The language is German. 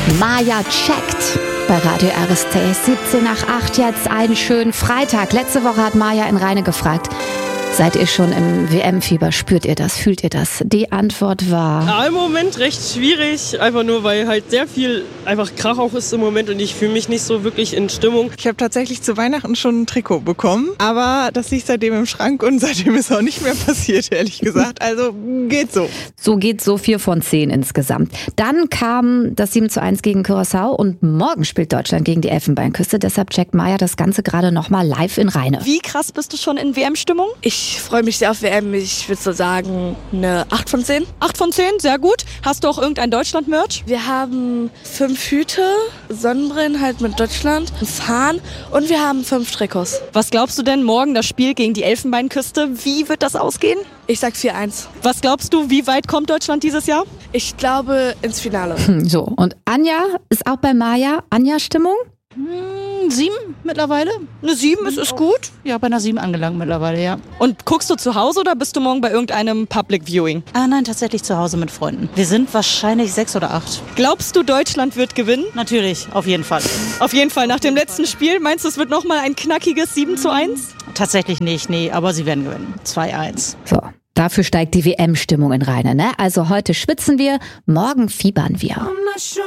Maja checkt bei Radio RST. 17 nach 8 jetzt einen schönen Freitag. Letzte Woche hat Maja in Rheine gefragt: Seid ihr schon im WM-Fieber? Spürt ihr das? Fühlt ihr das? Die Antwort war... Ja, im Moment recht schwierig, einfach nur, weil halt sehr viel einfach Krach auch ist im Moment und ich fühle mich nicht so wirklich in Stimmung. Ich habe tatsächlich zu Weihnachten schon ein Trikot bekommen, aber das liegt seitdem im Schrank und seitdem ist auch nicht mehr passiert, ehrlich gesagt. Also geht so. So geht so 4 von 10 insgesamt. Dann kam das 7:1 gegen Curaçao und morgen spielt Deutschland gegen die Elfenbeinküste. Deshalb checkt Maja das Ganze gerade nochmal live in Rheine. Wie krass bist du schon in WM-Stimmung? Ich freue mich sehr auf WM. Ich würde so sagen, eine 8 von 10. 8 von 10, sehr gut. Hast du auch irgendein Deutschland-Merch? Wir haben 5 Hüte, Sonnenbrillen halt mit Deutschland, ein Fahnen und wir haben 5 Trikots. Was glaubst du denn morgen, das Spiel gegen die Elfenbeinküste? Wie wird das ausgehen? Ich sag 4-1. Was glaubst du, wie weit kommt Deutschland dieses Jahr? Ich glaube ins Finale. So, und Anja ist auch bei Maja. Anja-Stimmung? 7 mittlerweile. Eine 7 ist gut. Ja, bei einer 7 angelangt mittlerweile, ja. Und guckst du zu Hause oder bist du morgen bei irgendeinem Public Viewing? Nein, tatsächlich zu Hause mit Freunden. Wir sind wahrscheinlich 6 oder 8. Glaubst du, Deutschland wird gewinnen? Natürlich, auf jeden Fall. Auf jeden Fall. Nach dem letzten Spiel, meinst du, es wird nochmal ein knackiges 7:1? Tatsächlich nicht, nee, aber sie werden gewinnen. 2-1. So, dafür steigt die WM-Stimmung in Rheine, ne? Also heute schwitzen wir, morgen fiebern wir.